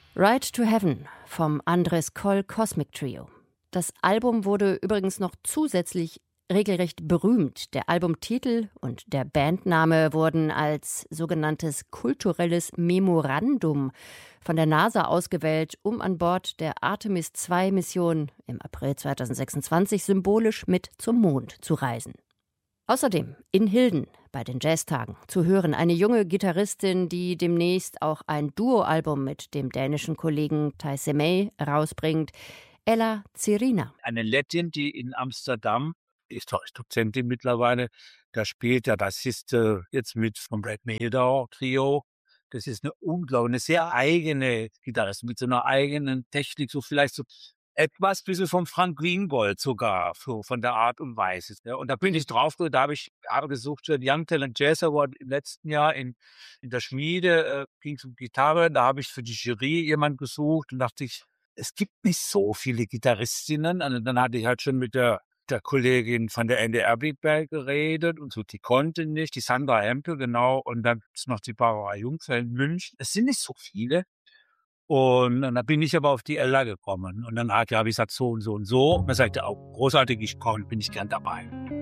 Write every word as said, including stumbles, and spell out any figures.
Ride to Heaven vom Andres Coll Cosmic Trio. Das Album wurde übrigens noch zusätzlich regelrecht berühmt. Der Albumtitel und der Bandname wurden als sogenanntes kulturelles Memorandum von der NASA ausgewählt, um an Bord der Artemis zwei Mission im April zweitausendsechsundzwanzig symbolisch mit zum Mond zu reisen. Außerdem in Hilden bei den Jazztagen zu hören eine junge Gitarristin, die demnächst auch ein Duoalbum mit dem dänischen Kollegen Taise May rausbringt, Ella Zirina. Eine Lettin, die in Amsterdam, die ist doch Dozentin mittlerweile, da spielt der Bassist äh, jetzt mit vom Brad Mehldau Trio. Das ist eine unglaublich, eine sehr eigene Gitarristin mit so einer eigenen Technik, so vielleicht so etwas bisschen vom Frank Weingold sogar, so von der Art und Weise. Ja, und da bin ich drauf, da habe ich gesucht für den Young Talent Jazz Award im letzten Jahr in, in der Schmiede, äh, ging es um Gitarre, da habe ich für die Jury jemand gesucht und dachte ich, es gibt nicht so viele Gitarristinnen. Und dann hatte ich halt schon mit der, der Kollegin von der N D R Big Band geredet und so, die konnte nicht, die Sandra Hempel, genau, und dann ist noch die Barbara Jungfeld in München. Es sind nicht so viele. Und dann bin ich aber auf die Ella gekommen. Und dann hat ja, habe ich gesagt, so und so und so. Und dann sagte er auch, großartig, ich komme, bin ich gern dabei.